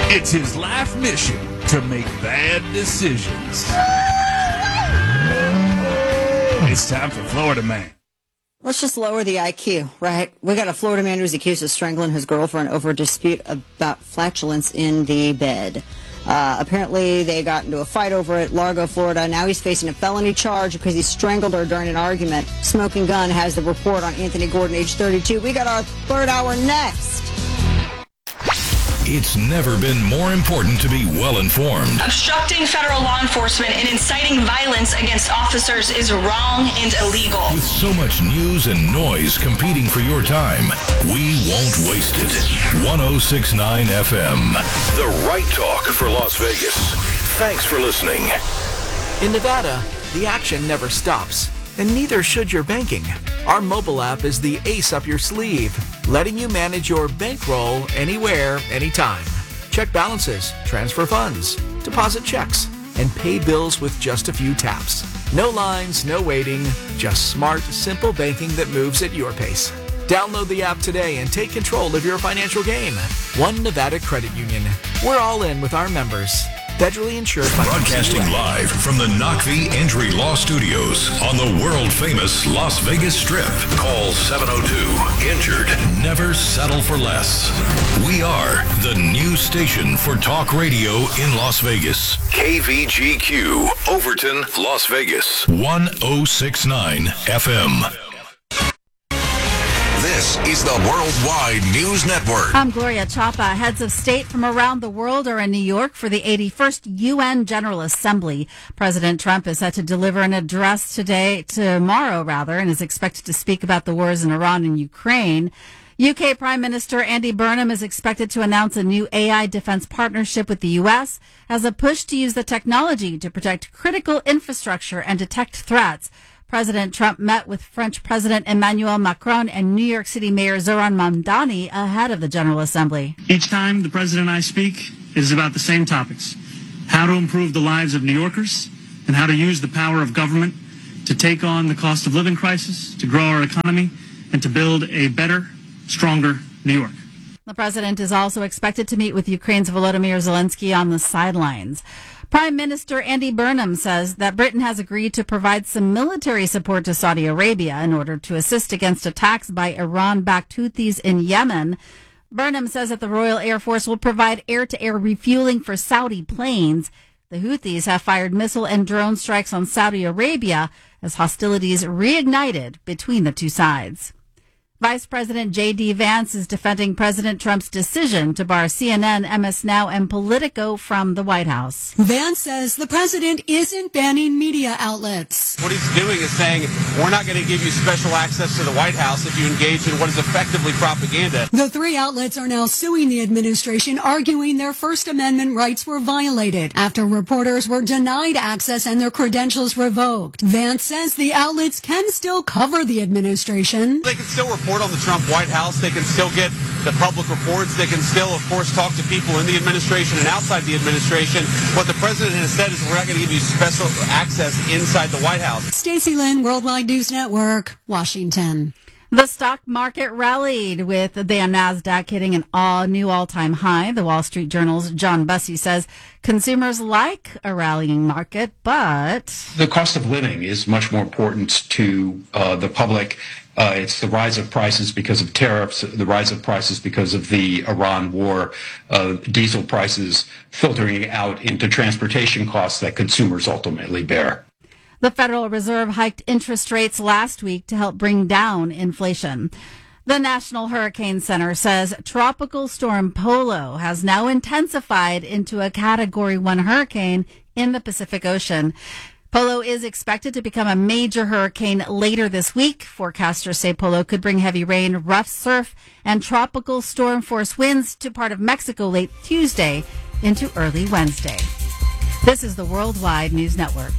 It's his life mission to make bad decisions. It's time for Florida Man. Let's just lower the IQ, right? We got a Florida man who's accused of strangling his girlfriend over a dispute about flatulence in the bed. Apparently, they got into a fight over it, Largo, Florida. Now he's facing a felony charge because he strangled her during an argument. Smoking Gun has the report on Anthony Gordon, age 32. We got our third hour next. It's never been more important to be well-informed. Obstructing federal law enforcement and inciting violence against officers is wrong and illegal. With so much news and noise competing for your time, we won't waste it. 106.9 FM. The right talk for Las Vegas. Thanks for listening. In Nevada, the action never stops, and neither should your banking. Our mobile app is the ace up your sleeve, letting you manage your bankroll anywhere, anytime. Check balances, transfer funds, deposit checks, and pay bills with just a few taps. No lines, no waiting, just smart, simple banking that moves at your pace. Download the app today and take control of your financial game. One Nevada Credit Union. We're all in with our members. Federally insured by Broadcasting live from the Knockvie Entry Law Studios on the world-famous Las Vegas Strip. Call 702-INJURED. Never settle for less. We are the new station for talk radio in Las Vegas. KVGQ, Overton, Las Vegas. 106.9 FM. This is the Worldwide News Network. I'm Gloria Chapa. Heads of state from around the world are in New York for the 81st UN General Assembly. President Trump is set to deliver an address tomorrow, and is expected to speak about the wars in Iran and Ukraine. UK Prime Minister Andy Burnham is expected to announce a new AI defense partnership with the U.S. as a push to use the technology to protect critical infrastructure and detect threats. President Trump met with French President Emmanuel Macron and New York City Mayor Zohran Mamdani ahead of the General Assembly. Each time the President and I speak, it is about the same topics. How to improve the lives of New Yorkers and how to use the power of government to take on the cost of living crisis, to grow our economy, and to build a better, stronger New York. The president is also expected to meet with Ukraine's Volodymyr Zelensky on the sidelines. Prime Minister Andy Burnham says that Britain has agreed to provide some military support to Saudi Arabia in order to assist against attacks by Iran-backed Houthis in Yemen. Burnham says that the Royal Air Force will provide air-to-air refueling for Saudi planes. The Houthis have fired missile and drone strikes on Saudi Arabia as hostilities reignited between the two sides. Vice President J.D. Vance is defending President Trump's decision to bar CNN, MS Now, and Politico from the White House. Vance says the president isn't banning media outlets. What he's doing is saying, we're not going to give you special access to the White House if you engage in what is effectively propaganda. The three outlets are now suing the administration, arguing their First Amendment rights were violated after reporters were denied access and their credentials revoked. Vance says the outlets can still cover the administration. They can still report on the Trump White House. They can still get the public reports. They can still, of course, talk to people in the administration and outside the administration. What the president has said is we're not going to give you special access inside the White House. Stacey Lynn, Worldwide News Network, Washington. The stock market rallied with the NASDAQ hitting an all-new all-time high. The Wall Street Journal's John Bussey says consumers like a rallying market, but the cost of living is much more important to the public. It's the rise of prices because of tariffs, the rise of prices because of the Iran war, diesel prices filtering out into transportation costs that consumers ultimately bear. The Federal Reserve hiked interest rates last week to help bring down inflation. The National Hurricane Center says Tropical Storm Polo has now intensified into a Category 1 hurricane in the Pacific Ocean. Polo is expected to become a major hurricane later this week. Forecasters say Polo could bring heavy rain, rough surf, and tropical storm force winds to part of Mexico late Tuesday into early Wednesday. This is the Worldwide News Network.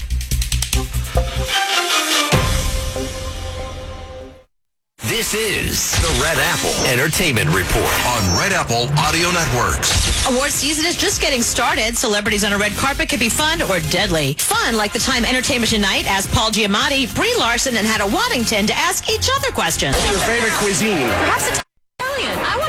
This is the Red Apple Entertainment Report on Red Apple Audio Networks. Award season is just getting started. Celebrities on a red carpet can be fun or deadly. Fun, like the Time Entertainment Tonight asked Paul Giamatti, Brie Larson, and Hannah Waddington to ask each other questions. What's your favorite cuisine? Perhaps Italian. I want to know what someone's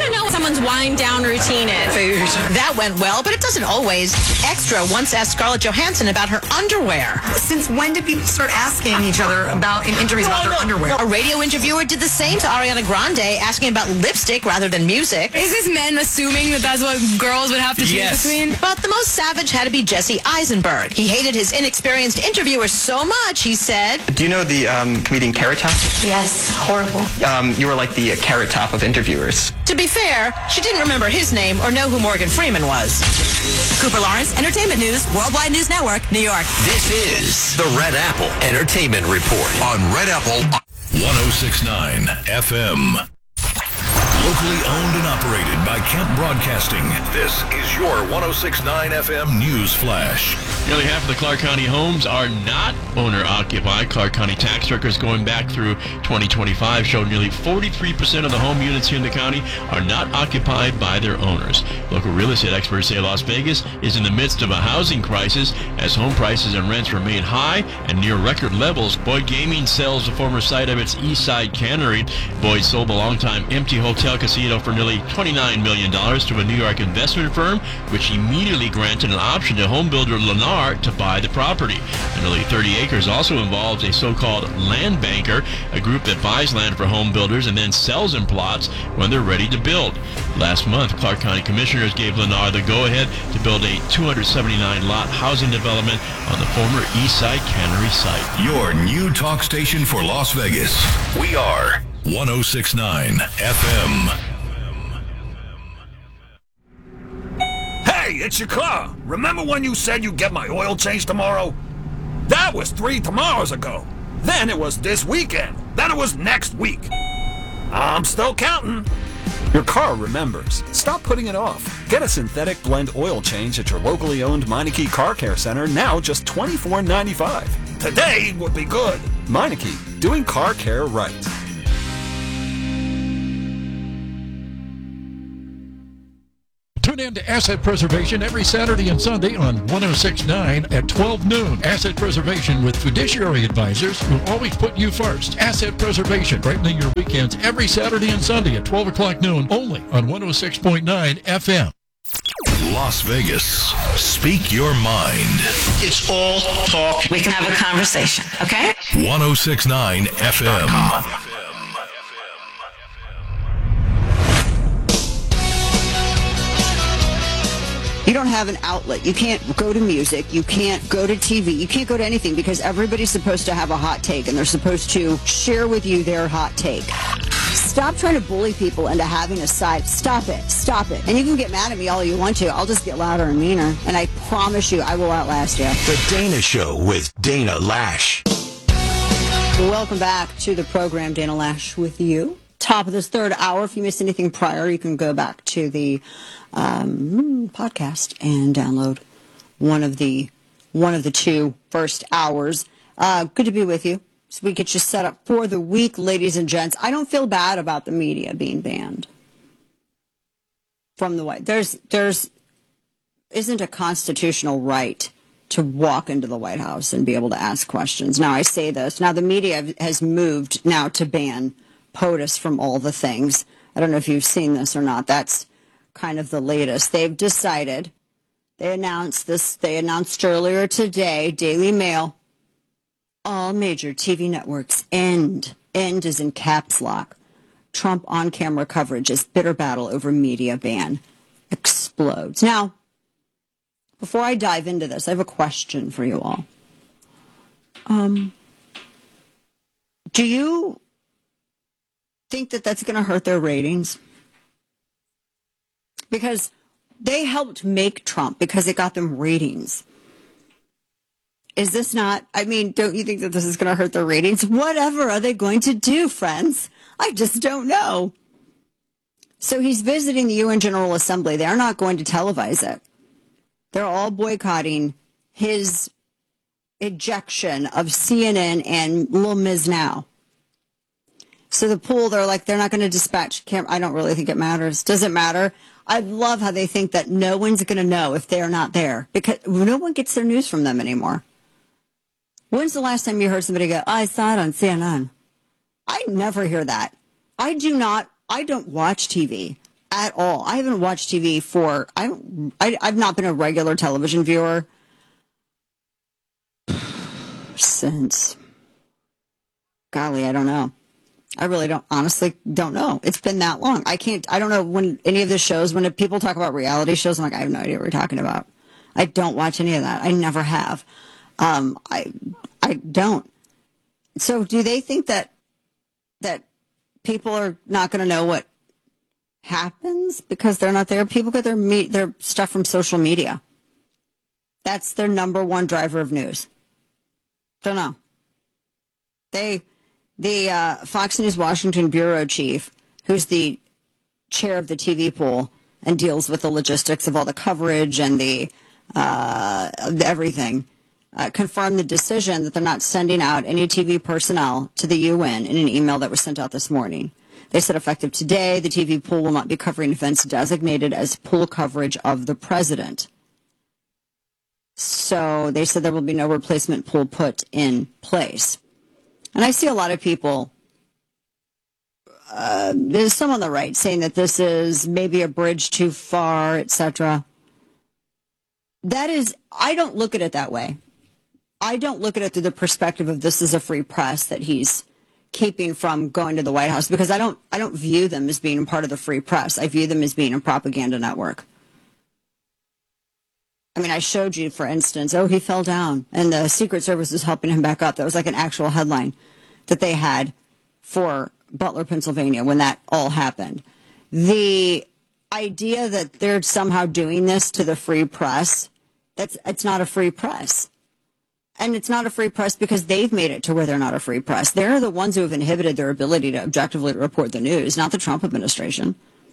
someone's wind down routine is. That went well, but it doesn't always. Extra once asked Scarlett Johansson about her underwear. Since when did people start asking each other in interviews about their underwear? A radio interviewer did the same to Ariana Grande, asking about lipstick rather than music. Is this men assuming that that's what girls would have to choose between? But the most savage had to be Jesse Eisenberg. He hated his inexperienced interviewer so much, he said. Do you know the comedian Carrot Top? Yes, horrible. You were like the Carrot Top of interviewers. To be fair, she didn't remember his name or know who Morgan Freeman was. Cooper Lawrence, Entertainment News, Worldwide News Network, New York. This is the Red Apple Entertainment Report on Red Apple 1069 FM. Locally owned and operated by Kemp Broadcasting. This is your 1069 FM News Flash. Nearly half of the Clark County homes are not owner-occupied. Clark County tax records going back through 2025 show nearly 43% of the home units here in the county are not occupied by their owners. Local real estate experts say Las Vegas is in the midst of a housing crisis as home prices and rents remain high and near record levels. Boyd Gaming sells the former site of its East Side Cannery. Boyd sold the longtime empty hotel casino for nearly $29 million to a New York investment firm, which immediately granted an option to home builder Lennar to buy the property. And nearly 30 acres also involves a so-called land banker, a group that buys land for home builders and then sells them plots when they're ready to build. Last month, Clark County commissioners gave Lennar the go-ahead to build a 279-lot housing development on the former East Side Cannery site. Your new talk station for Las Vegas. We are 1069 FM. Hey, it's your car. Remember when you said you'd get my oil change tomorrow? That was 3 tomorrows ago. Then it was this weekend. Then it was next week. I'm still counting. Your car remembers. Stop putting it off. Get a synthetic blend oil change at your locally owned Meineke Car Care Center, now just $24.95. Today would be good. Meineke, doing car care right. Tune in to Asset Preservation every Saturday and Sunday on 106.9 at 12 noon. Asset Preservation with fiduciary advisors who always put you first. Asset Preservation, brightening your weekends every Saturday and Sunday at 12 o'clock noon, only on 106.9 FM. Las Vegas. Speak your mind. It's all talk. We can have a conversation, okay? 1069 FM. You don't have an outlet. You can't go to music. You can't go to TV. You can't go to anything because everybody's supposed to have a hot take and they're supposed to share with you their hot take. Stop trying to bully people into having a side. Stop it. Stop it. And you can get mad at me all you want to. I'll just get louder and meaner. And I promise you, I will outlast you. The Dana Show with Dana Lash. Welcome back to the program, Dana Lash with you. Top of this third hour. If you missed anything prior, you can go back to the podcast and download one of the 2 first hours. Good to be with you. So we get you set up for the week, ladies and gents. I don't feel bad about the media being banned from the White. There's isn't a constitutional right to walk into the White House and be able to ask questions. Now I say this. Now the media has moved now to ban POTUS from all the things. I don't know if you've seen this or not. That's kind of the latest. They've decided. They announced this. They announced earlier today, Daily Mail, all major TV networks end. End is in caps lock. Trump on-camera coverage as bitter battle over media ban explodes. Now, before I dive into this, I have a question for you all. Do you think that that's going to hurt their ratings? Because they helped make Trump because it got them ratings. Is this not, I mean, don't you think that this is going to hurt their ratings? Whatever are they going to do, friends? I just don't know. So he's visiting the UN General Assembly. They're not going to televise it. They're all boycotting his ejection of CNN and Lil Miz Now. So the pool, they're not going to dispatch camera. I don't really think it matters. Does it matter? I love how they think that no one's going to know if they're not there because no one gets their news from them anymore. When's the last time you heard somebody go, I saw it on CNN? I never hear that. I don't watch TV. at all. I haven't watched TV I've not been a regular television viewer since, golly, I don't know. I really honestly don't know. It's been that long. I don't know when any of the shows, when people talk about reality shows, I'm like, I have no idea what you're talking about. I don't watch any of that. I never have. I don't. So do they think that people are not going to know what happens because they're not there? People get their stuff from social media. That's their number one driver of news. Don't know. The Fox News Washington bureau chief, who's the chair of the TV pool and deals with the logistics of all the coverage and the everything, confirmed the decision that they're not sending out any TV personnel to the UN in an email that was sent out this morning. They said effective today, the TV pool will not be covering events designated as pool coverage of the president. So they said there will be no replacement pool put in place. And I see a lot of people, there's some on the right saying that this is maybe a bridge too far, etc. That is, I don't look at it that way. I don't look at it through the perspective of this is a free press that he's keeping from going to the White House, because I don't view them as being part of the free press. I view them as being a propaganda network. I mean, I showed you, for instance, he fell down and the Secret Service is helping him back up. That was like an actual headline that they had for Butler, Pennsylvania, when that all happened. The idea that they're somehow doing this to the free press, it's not a free press. And it's not a free press because they've made it to where they're not a free press. They're the ones who have inhibited their ability to objectively report the news, not the Trump administration.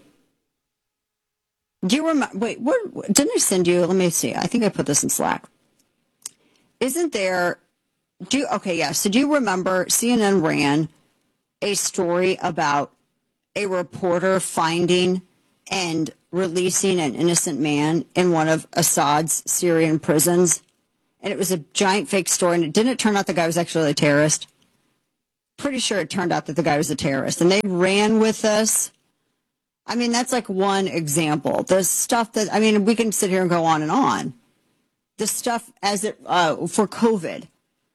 Do you remember? Wait, what didn't I send you? Let me see. I think I put this in Slack. Isn't there? So do you remember CNN ran a story about a reporter finding and releasing an innocent man in one of Assad's Syrian prisons? And it was a giant fake story. And didn't it turn out the guy was actually a terrorist? Pretty sure it turned out that the guy was a terrorist. And they ran with this. I mean, that's like one example. The stuff that, I mean, we can sit here and go on and on. The stuff as it, for COVID.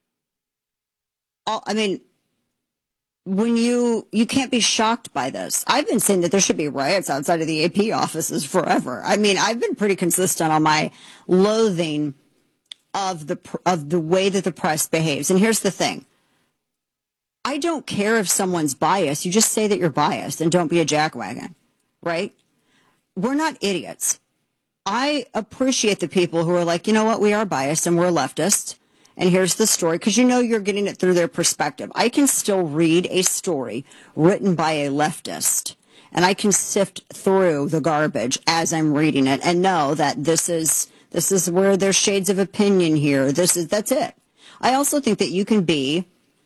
I mean, when you can't be shocked by this. I've been saying that there should be riots outside of the AP offices forever. I mean, I've been pretty consistent on my loathing of the way that the press behaves. And here's the thing. I don't care if someone's biased. You just say that you're biased and don't be a jackwagon. Right? We're not idiots. I appreciate the people who are like, you know what, we are biased and we're leftists. And here's the story, because you know you're getting it through their perspective. I can still read a story written by a leftist, and I can sift through the garbage as I'm reading it and know that this is where there's shades of opinion here. That's it. I also think that you can be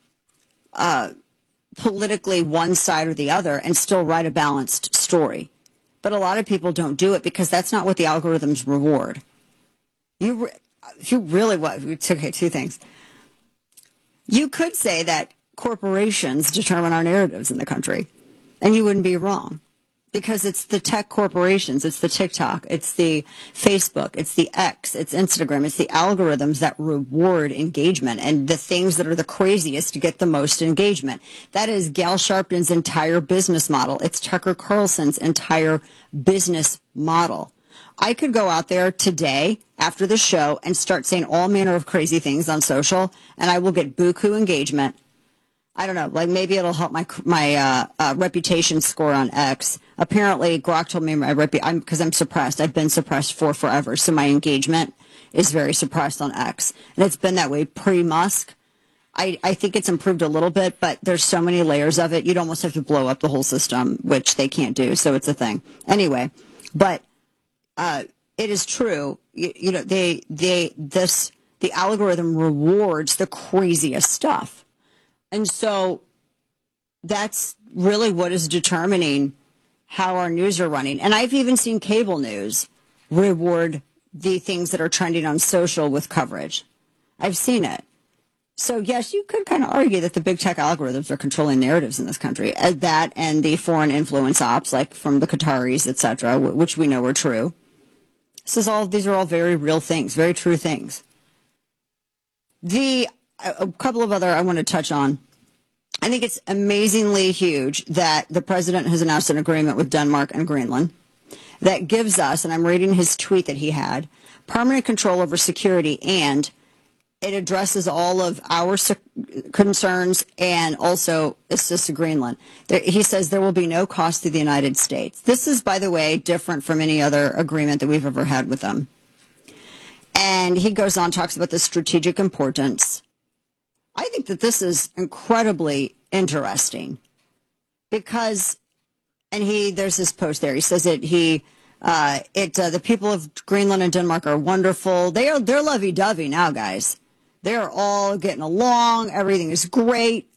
politically one side or the other and still write a balanced story. But a lot of people don't do it because that's not what the algorithms reward. If you really want, okay, two things. You could say that corporations determine our narratives in the country, and you wouldn't be wrong. Because it's the tech corporations, it's the TikTok, it's the Facebook, it's the X, it's Instagram, it's the algorithms that reward engagement and the things that are the craziest to get the most engagement. That is Gal Sharpton's entire business model. It's Tucker Carlson's entire business model. I could go out there today after the show and start saying all manner of crazy things on social, and I will get buku engagement. I don't know, like maybe it'll help my reputation score on X. Apparently, Grok told me because I'm suppressed. I've been suppressed for forever, so my engagement is very suppressed on X. And it's been that way pre-Musk. I think it's improved a little bit, but there's so many layers of it, you'd almost have to blow up the whole system, which they can't do, so it's a thing. Anyway, but it is true. You know, the algorithm rewards the craziest stuff. And so that's really what is determining how our news are running. And I've even seen cable news reward the things that are trending on social with coverage. I've seen it. So, yes, you could kind of argue that the big tech algorithms are controlling narratives in this country. That and the foreign influence ops, like from the Qataris, etc., which we know are true. These are all very real things, very true things. A couple of other I want to touch on. I think it's amazingly huge that the president has announced an agreement with Denmark and Greenland that gives us, and I'm reading his tweet that he had, permanent control over security, and it addresses all of our concerns and also assists Greenland. He says there will be no cost to the United States. This is, by the way, different from any other agreement that we've ever had with them. And he goes on, talks about the strategic importance. I think that this is incredibly interesting because, and there's this post there. He says the people of Greenland and Denmark are wonderful. They're lovey-dovey now, guys. They're all getting along. Everything is great.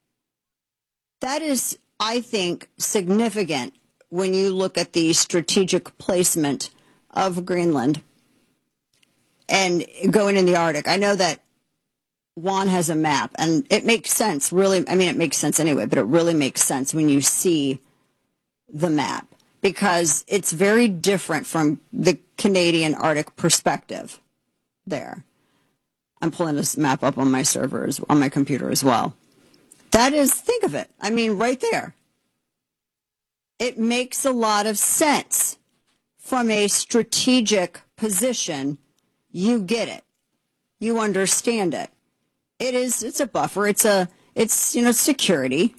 That is, I think, significant when you look at the strategic placement of Greenland and going in the Arctic. I know that Juan has a map, and it makes sense, really. I mean, it makes sense anyway, but it really makes sense when you see the map because it's very different from the Canadian Arctic perspective there. I'm pulling this map up on my servers, on my computer as well. That is, think of it. I mean, right there. It makes a lot of sense from a strategic position. You get it. You understand it. It's a buffer. It's security.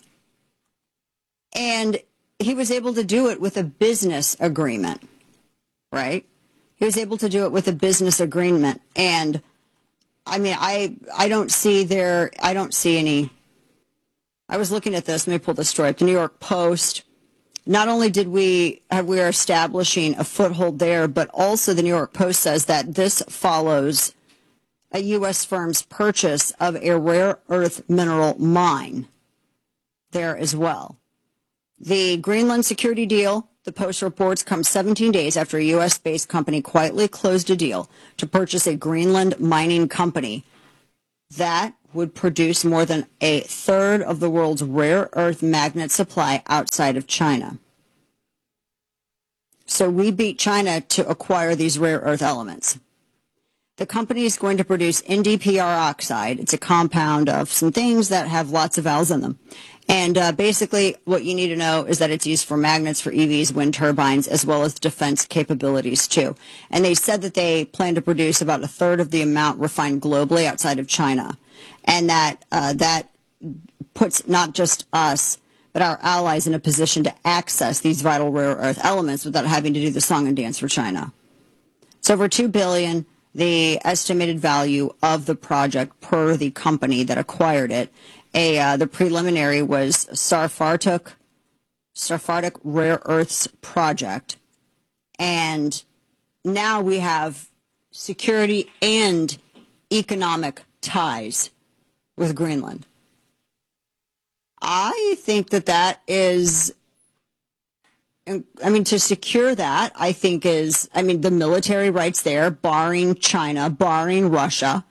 And he was able to do it with a business agreement, right? He was able to do it with a business agreement. And I mean, I don't see any. I was looking at this. Let me pull the story up. The New York Post. Not only we are establishing a foothold there, but also the New York Post says that this follows a U.S. firm's purchase of a rare earth mineral mine there as well. The Greenland security deal, the Post reports, comes 17 days after a U.S.-based company quietly closed a deal to purchase a Greenland mining company that would produce more than a third of the world's rare earth magnet supply outside of China. So we beat China to acquire these rare earth elements. The company is going to produce NdPr oxide. It's a compound of some things that have lots of vowels in them. And basically what you need to know is that it's used for magnets for EVs, wind turbines, as well as defense capabilities too. And they said that they plan to produce about a third of the amount refined globally outside of China. And that puts not just us, but our allies in a position to access these vital rare earth elements without having to do the song and dance for China. It's over $2 billion. The estimated value of the project per the company that acquired it. The preliminary was Sarfartuk Rare Earths Project. And now we have security and economic ties with Greenland. I think that is, I mean, to secure that, I think is, I mean, the military rights there, barring China, barring Russia,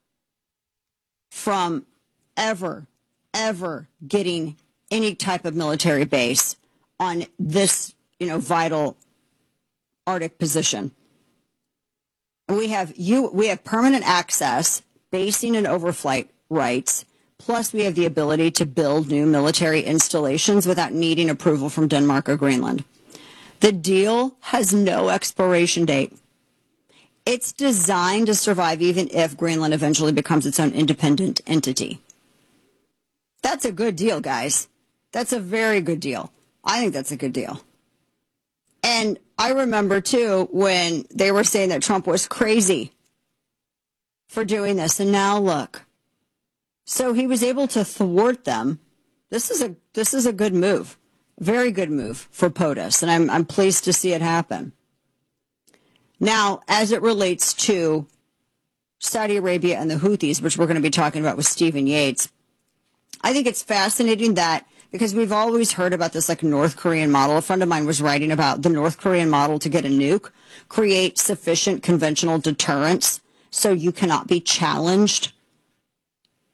from ever getting any type of military base on this, vital Arctic position. We have permanent access, basing and overflight rights, plus we have the ability to build new military installations without needing approval from Denmark or Greenland. The deal has no expiration date. It's designed to survive even if Greenland eventually becomes its own independent entity. That's a good deal, guys. That's a very good deal. I think that's a good deal. And I remember, too, when they were saying that Trump was crazy for doing this. And now look. So he was able to thwart them. This is a good move. Very good move for POTUS. And I'm pleased to see it happen. Now, as it relates to Saudi Arabia and the Houthis, which we're going to be talking about with Stephen Yates, I think it's fascinating that, because we've always heard about this like North Korean model. A friend of mine was writing about the North Korean model to get a nuke, create sufficient conventional deterrence so you cannot be challenged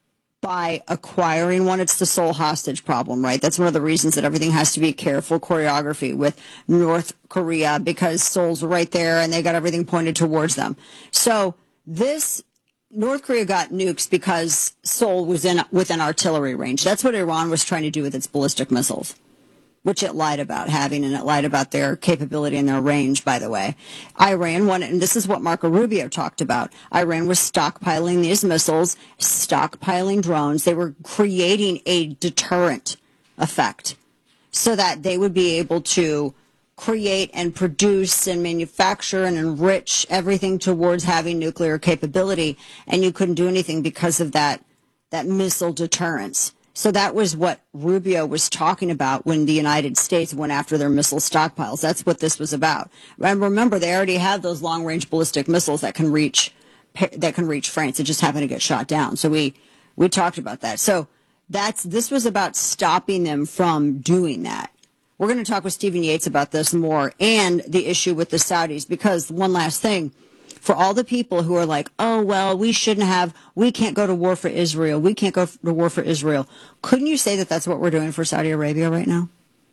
by acquiring one. It's the sole hostage problem, right? That's one of the reasons that everything has to be careful choreography with North Korea, because Seoul's right there and they got everything pointed towards them. So North Korea got nukes because Seoul was within artillery range. That's what Iran was trying to do with its ballistic missiles, which it lied about having, and it lied about their capability and their range, by the way. Iran wanted, and this is what Marco Rubio talked about, Iran was stockpiling these missiles, stockpiling drones. They were creating a deterrent effect so that they would be able to create and produce and manufacture and enrich everything towards having nuclear capability, and you couldn't do anything because of that missile deterrence. So that was what Rubio was talking about when the United States went after their missile stockpiles. That's what this was about. And remember, they already have those long-range ballistic missiles that can reach France. It just happened to get shot down. So we talked about that. So this was about stopping them from doing that. We're going to talk with Stephen Yates about this more, and the issue with the Saudis, because one last thing, for all the people who are like, oh, well, we can't go to war for Israel. We can't go to war for Israel. Couldn't you say that that's what we're doing for Saudi Arabia right now?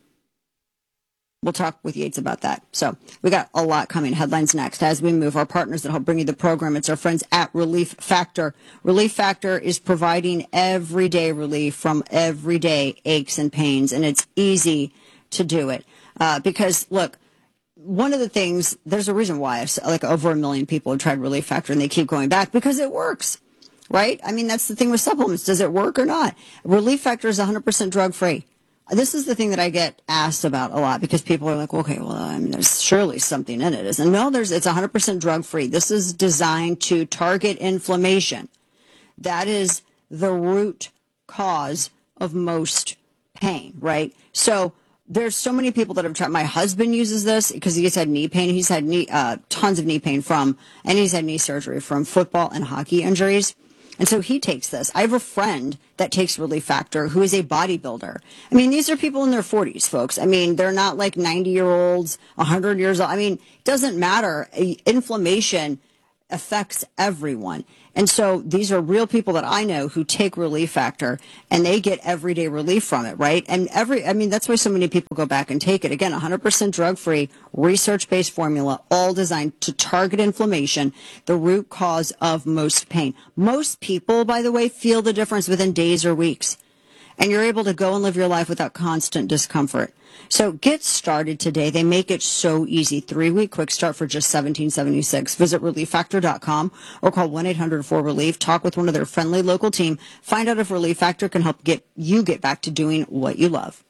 We'll talk with Yates about that. So we got a lot coming. Headlines next. As we move, our partners that help bring you the program, it's our friends at Relief Factor. Relief Factor is providing everyday relief from everyday aches and pains, and it's easy to do it. Because, look, one of the things, there's a reason why like over 1 million people have tried Relief Factor and they keep going back, because it works, right? I mean, that's the thing with supplements. Does it work or not? Relief Factor is 100% drug-free. This is the thing that I get asked about a lot, because people are like, okay, well, I mean, there's surely something in it, isn't? No, it's 100% drug-free. This is designed to target inflammation. That is the root cause of most pain, right? So there's so many people that have tried. My husband uses this because he's had knee pain. He's had tons of knee pain and he's had knee surgery from football and hockey injuries. And so he takes this. I have a friend that takes Relief Factor who is a bodybuilder. I mean, these are people in their 40s, folks. I mean, they're not like 90-year-olds, 100 years old. I mean, it doesn't matter. Inflammation affects everyone. And so these are real people that I know who take Relief Factor, and they get everyday relief from it, right? And that's why so many people go back and take it. Again, 100% drug-free, research-based formula, all designed to target inflammation, the root cause of most pain. Most people, by the way, feel the difference within days or weeks. And you're able to go and live your life without constant discomfort. So get started today. They make it so easy. 3-week quick start for just $17.76. Visit ReliefFactor.com or call 1-800-4RELIEF. Talk with one of their friendly local team. Find out if Relief Factor can help get back to doing what you love.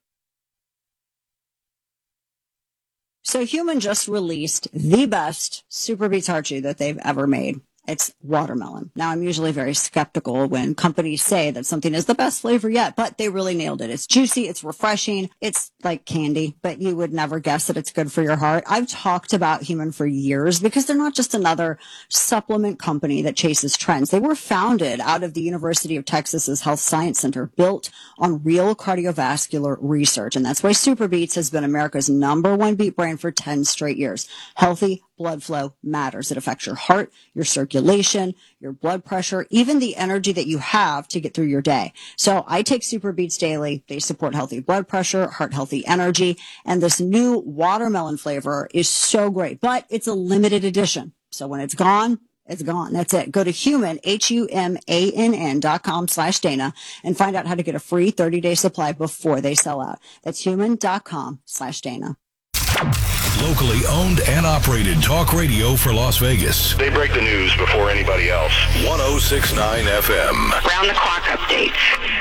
So Human just released the best Super Beets Heart Chew that they've ever made. It's watermelon. Now, I'm usually very skeptical when companies say that something is the best flavor yet, but they really nailed it. It's juicy. It's refreshing. It's like candy, but you would never guess that it's good for your heart. I've talked about Human for years because they're not just another supplement company that chases trends. They were founded out of the University of Texas's Health Science Center, built on real cardiovascular research. And that's why Super Beets has been America's #1 beet brand for 10 straight years. Healthy blood flow matters. It affects your heart, your circulation, your blood pressure, even the energy that you have to get through your day. So I take Super Beets daily. They support healthy blood pressure, heart healthy energy, and this new watermelon flavor is so great, but it's a limited edition. So when it's gone, it's gone. That's it. Go to humann.com/Dana and find out how to get a free 30-day supply before they sell out. That's human.com/Dana. Locally owned and operated talk radio for Las Vegas. They break the news before anybody else. 106.9 FM. Round the clock updates.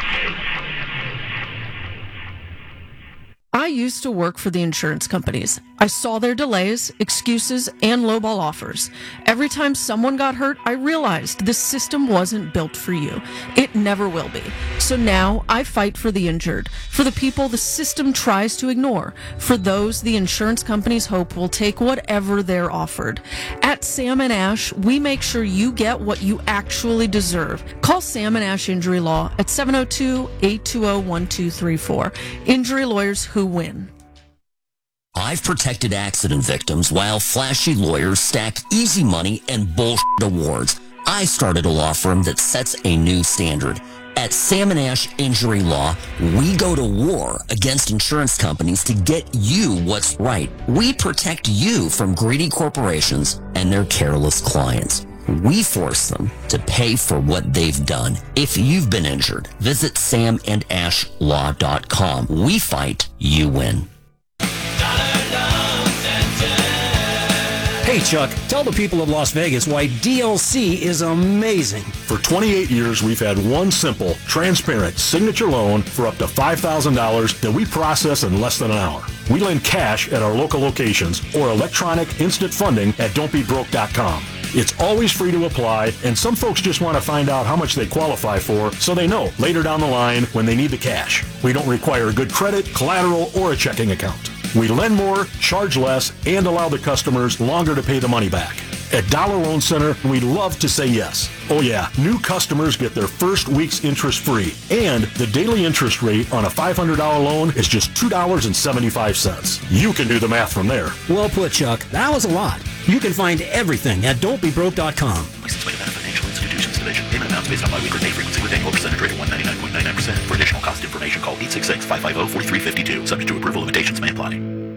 I used to work for the insurance companies. I saw their delays, excuses, and lowball offers. Every time someone got hurt, I realized this system wasn't built for you. It never will be. So now I fight for the injured, for the people the system tries to ignore, for those the insurance companies hope will take whatever they're offered. At Sam & Ash, we make sure you get what you actually deserve. Call Sam & Ash Injury Law at 702-820-1234. Injury lawyers who win. I've protected accident victims while flashy lawyers stack easy money and bullshit awards. I started a law firm that sets a new standard. At Sam & Ash Injury Law, we go to war against insurance companies to get you what's right. We protect you from greedy corporations and their careless clients. We force them to pay for what they've done. If you've been injured, visit samandashlaw.com. We fight, you win. Hey, Chuck, tell the people of Las Vegas why DLC is amazing. For 28 years, we've had one simple, transparent signature loan for up to $5,000 that we process in less than an hour. We lend cash at our local locations or electronic instant funding at don'tbebroke.com. It's always free to apply, and some folks just want to find out how much they qualify for so they know later down the line when they need the cash. We don't require good credit, collateral, or a checking account. We lend more, charge less, and allow the customers longer to pay the money back. At Dollar Loan Center, we love to say yes. Oh yeah, new customers get their first week's interest free, and the daily interest rate on a $500 loan is just $2.75. You can do the math from there. Well put, Chuck. That was a lot. You can find everything at don'tbebroke.com. Licensed by Nevada Financial Institutions Division. Payment amounts based on biweekly pay frequency with annual percentage rate of 199.99%. For additional cost information, call 866-550-4352. Subject to approval, limitations may apply.